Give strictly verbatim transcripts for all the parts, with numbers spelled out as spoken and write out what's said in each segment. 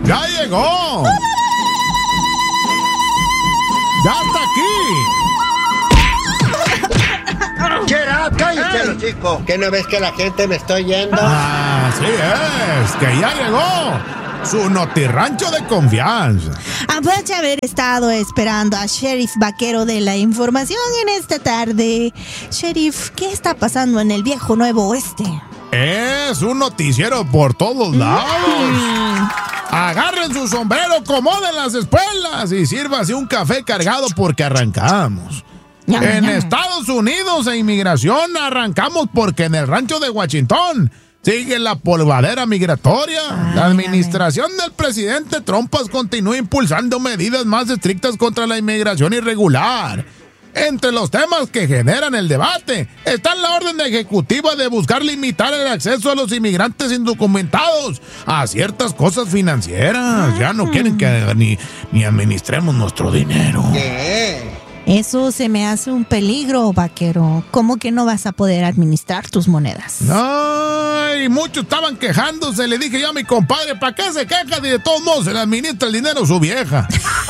¡Ya llegó! ¡Ya está aquí! Get up, cállate, chico. ¿Qué no ves que la gente me está oyendo? Así es, que ya llegó su notirrancho de confianza. Aparte de haber estado esperando a Sheriff Vaquero de la información en esta tarde. Sheriff, ¿qué está pasando en el viejo Nuevo Oeste? Es un noticiero por todos lados. Mm. Agarren su sombrero, acomoden las espuelas y sírvase un café cargado porque arrancamos. Ñam, En ñam. Estados Unidos e inmigración arrancamos porque en el rancho de Washington sigue la polvadera migratoria. Ay, la administración del presidente Trump continúa impulsando medidas más estrictas contra la inmigración irregular. Entre los temas que generan el debate está la orden ejecutiva de buscar limitar el acceso a los inmigrantes indocumentados a ciertas cosas financieras. Ya no quieren que ni, ni administremos nuestro dinero. ¿Qué? Eso se me hace un peligro, Vaquero. ¿Cómo que no vas a poder administrar tus monedas? Ay, muchos estaban quejándose. Le dije yo a mi compadre, ¿para qué se queja? Y de todos modos se le administra el dinero su vieja.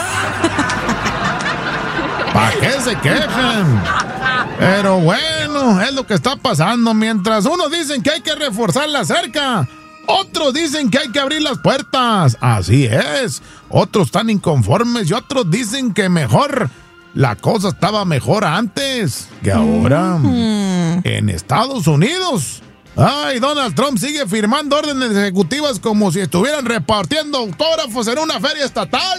¿Para qué se quejan? Pero bueno, es lo que está pasando. Mientras unos dicen que hay que reforzar la cerca, otros dicen que hay que abrir las puertas. Así es. Otros están inconformes y otros dicen que mejor la cosa estaba mejor antes que ahora. Mm. En Estados Unidos, ay, Donald Trump sigue firmando órdenes ejecutivas como si estuvieran repartiendo autógrafos en una feria estatal.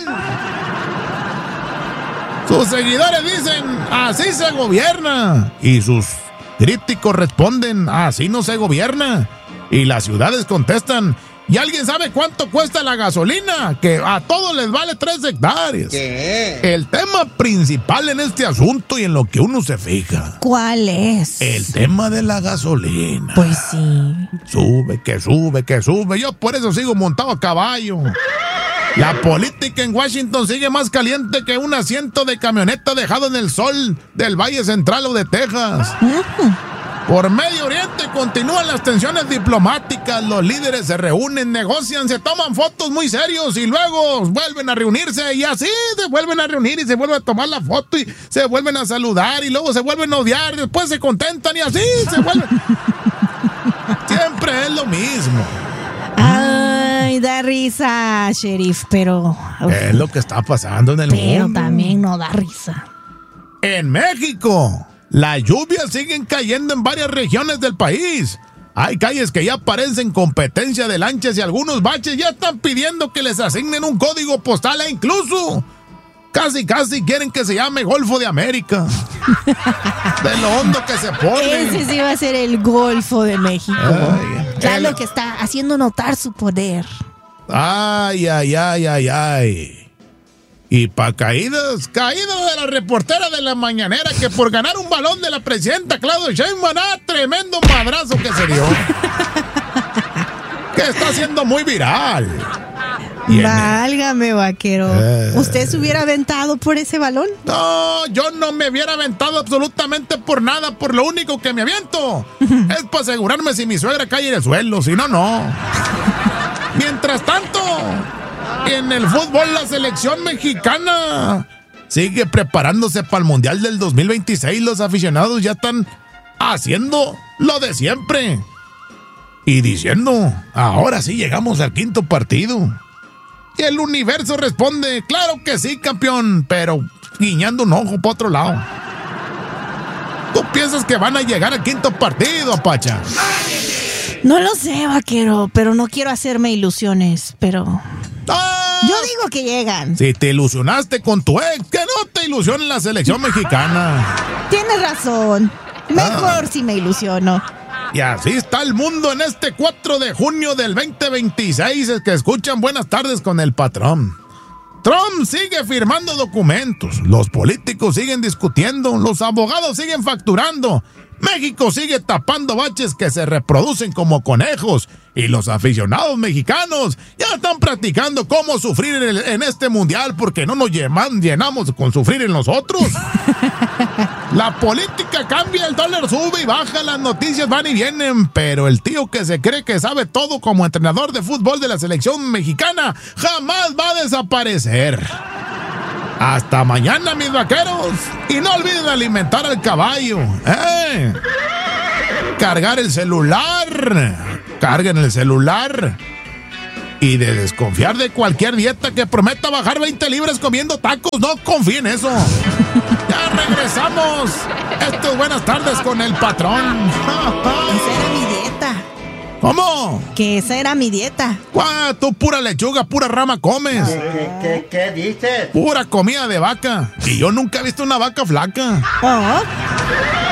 Sus seguidores dicen, así se gobierna. Y sus críticos responden, así no se gobierna. Y las ciudades contestan, ¿y alguien sabe cuánto cuesta la gasolina? Que a todos les vale tres hectáreas. ¿Qué? El tema principal en este asunto y en lo que uno se fija, ¿Cuál es? el tema de la gasolina. Pues sí. Sube, que sube, que sube. Yo por eso sigo montado a caballo. La política en Washington sigue más caliente que un asiento de camioneta dejado en el sol del Valle Central o de Texas. Por Medio Oriente continúan las tensiones diplomáticas. Los líderes se reúnen, negocian, se toman fotos muy serios y luego vuelven a reunirse y así se vuelven a reunir y se vuelven a tomar la foto y se vuelven a saludar y luego se vuelven a odiar, después se contentan y así se vuelven. Siempre es lo mismo. Ay, da risa, Sheriff, pero... Es lo que está pasando en el Pero mundo. también no da risa. En México, las lluvias siguen cayendo en varias regiones del país. Hay calles que ya parecen competencia de lanchas y algunos baches ya están pidiendo que les asignen un código postal e incluso casi casi quieren que se llame Golfo de América. De lo hondo que se pone. Ese sí va a ser el Golfo de México. Ay, Ya el- lo que está haciendo notar su poder. Ay, ay, ay, ay, ay. Y pa' caídas, caídas de la reportera de la mañanera que por ganar un balón de la presidenta Claudia Sheinbaum, ah, tremendo madrazo que se dio. Que está siendo muy viral. Y en- Válgame, Vaquero. Eh. ¿Usted se hubiera aventado por ese balón? No, yo no me hubiera aventado absolutamente por nada, por lo único que me aviento es para asegurarme si mi suegra cae en el suelo, si no, no. Mientras tanto, en el fútbol la selección mexicana sigue preparándose para el Mundial del dos mil veintiséis. Los aficionados ya están haciendo lo de siempre y diciendo, ahora sí llegamos al quinto partido. Y el universo responde, claro que sí, campeón, pero guiñando un ojo para otro lado. ¿Tú piensas que van a llegar al quinto partido, Apacha? No lo sé, Vaquero, pero no quiero hacerme ilusiones, pero... ¡Ah! Yo digo que llegan. Si te ilusionaste con tu ex, que no te ilusione la selección mexicana. Tienes razón. Mejor Ah. si me ilusiono. Y así está el mundo en este cuatro de junio del veinte veintiséis. Es que escuchan Buenas Tardes con el Patrón. Trump sigue firmando documentos, los políticos siguen discutiendo, los abogados siguen facturando, México sigue tapando baches que se reproducen como conejos y los aficionados mexicanos ya están practicando cómo sufrir en, el- en este mundial porque no nos llenan- llenamos con sufrir en nosotros. La política cambia, el dólar sube y baja, las noticias van y vienen, pero el tío que se cree que sabe todo como entrenador de fútbol de la selección mexicana jamás va a desaparecer. Hasta mañana, mis vaqueros. Y no olviden alimentar al caballo. ¿Eh? Cargar el celular. Carguen el celular. Y de desconfiar de cualquier dieta que prometa bajar veinte libras comiendo tacos. No confíen en eso. Ya regresamos. Esto es Buenas Tardes con el Patrón. Esa era mi dieta. ¿Cómo? Que esa era mi dieta. ¡Guau! Tú pura lechuga, pura rama comes. ¿Qué, qué, qué dices? Pura comida de vaca. Y yo nunca he visto una vaca flaca. Oh.